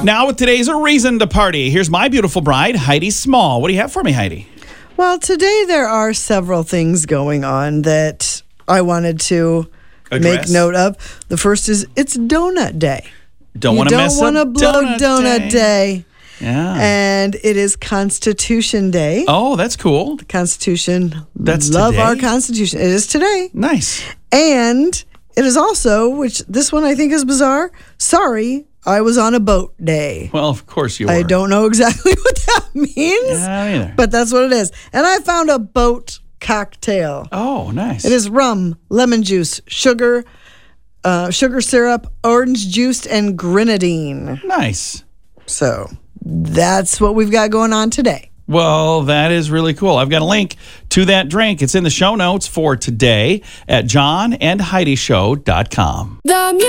Now with today's A Reason to Party, here's my beautiful bride, Heidi Small. What do you have for me, Heidi? Well, today there are several things going on that I wanted to make note of. The first is it's Donut Day. Don't want to mess up Donut Day. Yeah. And it is Constitution Day. Oh, that's cool. The Constitution. That's Love today? our Constitution. It is today. Nice. And it is also, which this one I think is bizarre, sorry, I was on a boat day. Well, of course you were. I don't know exactly what that means. Yeah, either. But that's what it is. And I found a boat cocktail. Oh, nice. It is rum, lemon juice, sugar syrup, orange juice, and grenadine. Nice. So that's what we've got going on today. Well, that is really cool. I've got a link to that drink. It's in the show notes for today at johnandheidishow.com.